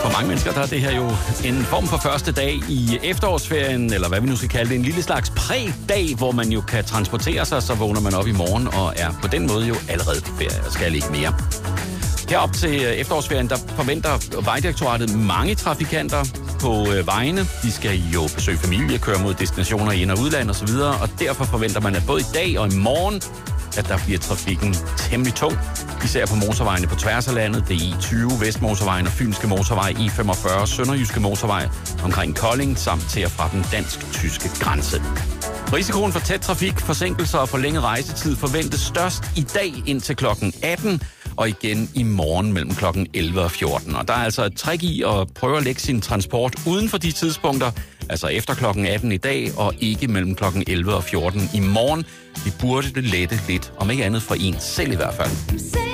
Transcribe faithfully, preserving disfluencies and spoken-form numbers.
For mange mennesker, der er det her jo en form for første dag i efterårsferien, eller hvad vi nu skal kalde det, en lille slags præ-dag, hvor man jo kan transportere sig, så vågner man op i morgen og er på den måde jo allerede på ferie og skal ikke mere. Herop til efterårsferien, der forventer Vejdirektoratet mange trafikanter på vejene. De skal jo besøge familie, køre mod destinationer i ind- og udland osv., og derfor forventer man, at både i dag og i morgen, at der bliver trafikken temmelig tung. Især på motorvejene på tværs af landet. Det er I tyve, Vestmotorvejen og Fynske Motorvej, I femogfyrre, Sønderjyske Motorvej omkring Kolding, samt til og fra den dansk-tyske grænse. Risikoen for tæt trafik, forsinkelser og forlænget rejsetid forventes størst i dag indtil klokken atten, og igen i morgen mellem klokken elleve og fjorten. Og der er altså et trick i at prøve at lægge sin transport uden for de tidspunkter, altså efter klokken atten i dag, og ikke mellem klokken elleve og fjorten i morgen. Vi burde det lette lidt, om ikke andet for en selv i hvert fald.